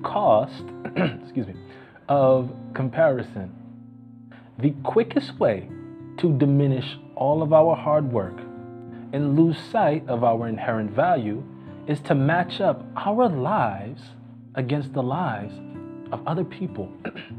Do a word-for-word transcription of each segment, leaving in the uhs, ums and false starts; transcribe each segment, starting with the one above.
cost, excuse me, of comparison. The quickest way to diminish all of our hard work and lose sight of our inherent value is to match up our lives against the lives of other people.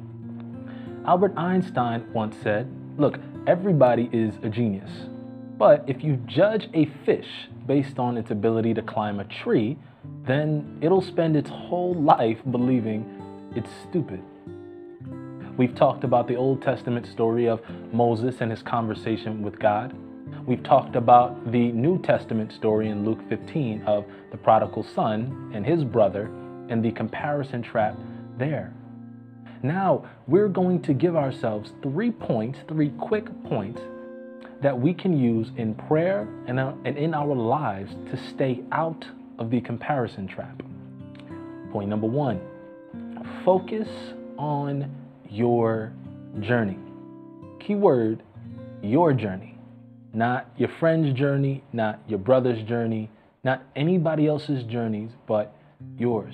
Albert Einstein once said, look, everybody is a genius, but if you judge a fish based on its ability to climb a tree, then it'll spend its whole life believing it's stupid. We've talked about the Old Testament story of Moses and his conversation with God. We've talked about the New Testament story in Luke fifteen of the prodigal son and his brother and the comparison trap there. Now, we're going to give ourselves three points, three quick points that we can use in prayer and, uh, and in our lives to stay out of the comparison trap. Point number one, focus on your journey. Keyword, your journey. Not your friend's journey, not your brother's journey, not anybody else's journeys, but yours.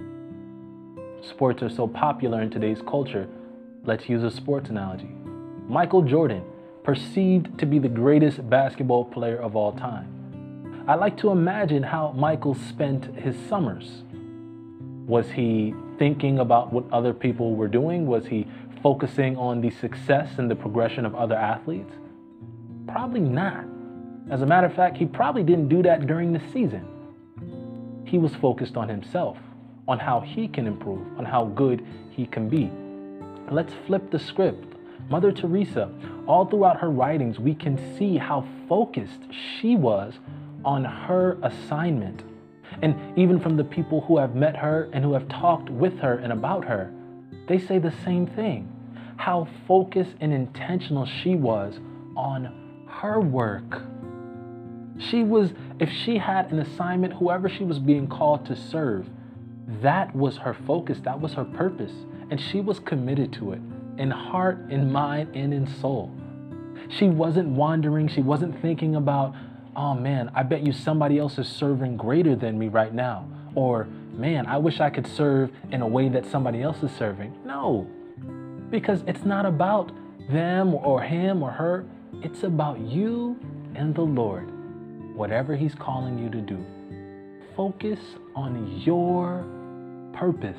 Sports are so popular in today's culture. Let's use a sports analogy. Michael Jordan, perceived to be the greatest basketball player of all time. I like to imagine how Michael spent his summers. Was he thinking about what other people were doing? Was he focusing on the success and the progression of other athletes? Probably not. As a matter of fact, he probably didn't do that during the season. He was focused on himself, on how he can improve, on how good he can be. Let's flip the script. Mother Teresa, all throughout her writings, we can see how focused she was on her assignment. And even from the people who have met her and who have talked with her and about her, they say the same thing. How focused and intentional she was on her work. She was, if she had an assignment, whoever she was being called to serve, that was her focus, that was her purpose. And she was committed to it in heart, in mind, and in soul. She wasn't wandering. She wasn't thinking about, oh man, I bet you somebody else is serving greater than me right now. Or, man, I wish I could serve in a way that somebody else is serving. No, because it's not about them or him or her. It's about you and the Lord, whatever He's calling you to do. Focus on your purpose.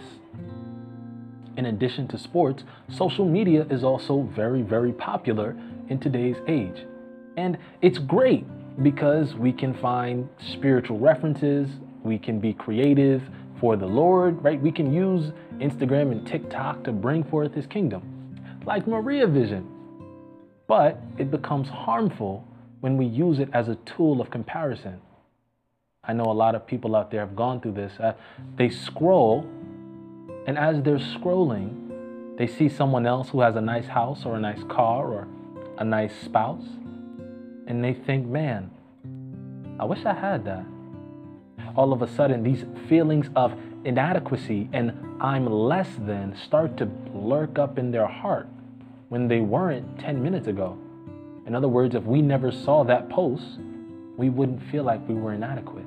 In addition to sports, social media is also very, very popular in today's age. And it's great because we can find spiritual references, we can be creative for the Lord, right? We can use Instagram and TikTok to bring forth His kingdom, like Maria Vision. But it becomes harmful when we use it as a tool of comparison. I know a lot of people out there have gone through this. Uh, they scroll, and as they're scrolling, they see someone else who has a nice house or a nice car or a nice spouse, and they think, man, I wish I had that. All of a sudden, these feelings of inadequacy and I'm less than start to lurk up in their heart when they weren't ten minutes ago. In other words, if we never saw that post, we wouldn't feel like we were inadequate.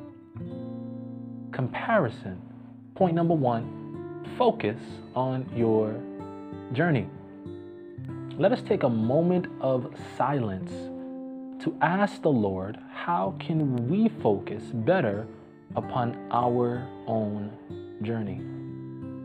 Comparison. Point number one, focus on your journey. Let us take a moment of silence to ask the Lord, how can we focus better upon our own journey?